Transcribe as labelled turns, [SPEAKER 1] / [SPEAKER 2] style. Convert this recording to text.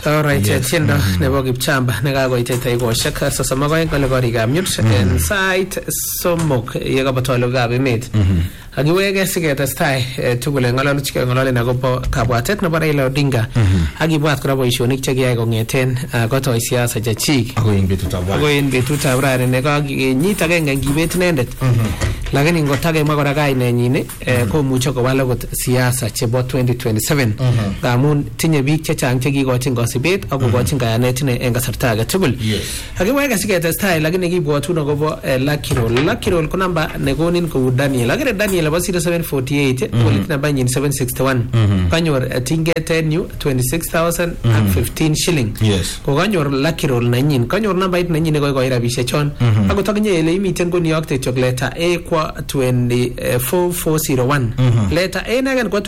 [SPEAKER 1] Alright, tiendo nebo Kipchamba nekakoitita ikoshek 32 kole korikab nyut en sait somok yekaboto lugab emet. Akiweke siketestai tugul en ng'alalutik ng'alolen akobo kabwatet nebo Raila Odinga akibwat kora boisionik chekiyai kong'eten kotoi siasa chechik
[SPEAKER 2] Agoi en
[SPEAKER 1] betutab rani nekakenyit agenge ngibet inendet. Lakini ngotakemwa kora kainenyin komuche kowal akot siasa chebo 2027 ngamun tinye biik chechang chekikochin kosibet ak kokochin kayanet en kasarta age tugul. Akiweke siketestai lakini kibwotun akobo Lucky Roll ko namba nekonin kou Daniel. Lakini Daniel nebo 0748 polit namba nyin 761 kanyor tinget en yu 26,015 shilling. Ko kanyor Lucky Roll nenyin, kanyor nambait nenyin nekoi rabisiek chon. Akot akinye ele imiten ko niyokte chok letter A kwa 24401 letter A negen kwa